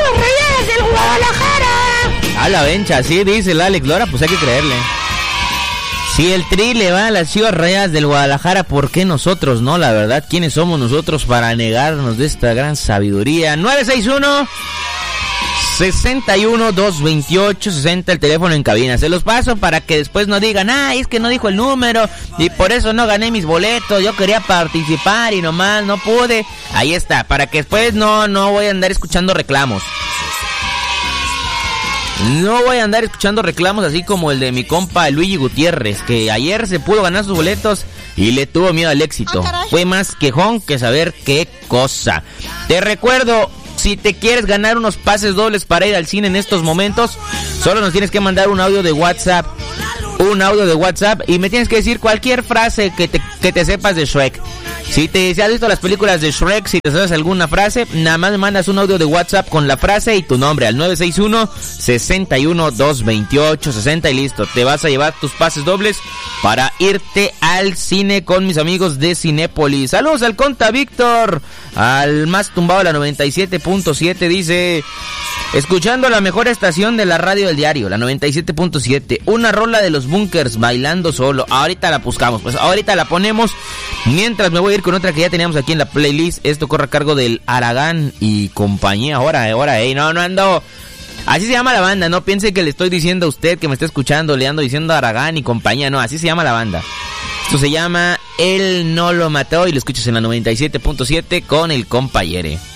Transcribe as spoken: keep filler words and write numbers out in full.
Chivas Rayadas del Guadalajara. A la vencha, así dice el Alex Lora, pues hay que creerle. Si el Tri le va a las Chivas Rayadas del Guadalajara, ¿por qué nosotros no? La verdad, ¿quiénes somos nosotros para negarnos de esta gran sabiduría? nueve seis uno, seis uno, dos veintiocho, sesenta, el teléfono en cabina. Se los paso para que después no digan, ah, es que no dijo el número y por eso no gané mis boletos. Yo quería participar y nomás no pude. Ahí está, para que después no, no voy a andar escuchando reclamos. No voy a andar escuchando reclamos así como el de mi compa Luigi Gutiérrez, que ayer se pudo ganar sus boletos y le tuvo miedo al éxito. Fue más quejón que saber qué cosa. Te recuerdo, si te quieres ganar unos pases dobles para ir al cine en estos momentos, solo nos tienes que mandar un audio de WhatsApp. Un audio de WhatsApp y me tienes que decir cualquier frase que te, que te sepas de Shrek. Si te si has visto las películas de Shrek, si te sabes alguna frase, nada más me mandas un audio de WhatsApp con la frase y tu nombre al nueve seis uno, seis uno, dos veintiocho, sesenta y listo. Te vas a llevar tus pases dobles para irte al cine con mis amigos de Cinépolis. Saludos al Conta Víctor, al más tumbado de la noventa y siete punto siete, dice... Escuchando la mejor estación de la radio del diario, la noventa y siete punto siete. Una rola de los Bunkers, Bailando Solo. Ahorita la buscamos, pues ahorita la ponemos. Mientras me voy a ir con otra que ya teníamos aquí en la playlist. Esto corre a cargo del Aragán y compañía. Ahora, ahora, ey, no, no ando... Así se llama la banda, no piense que le estoy diciendo a usted que me está escuchando, le ando diciendo Aragán y compañía. No, así se llama la banda. Esto se llama Él No Lo Mató y lo escuchas en la noventa y siete punto siete con el Compayere.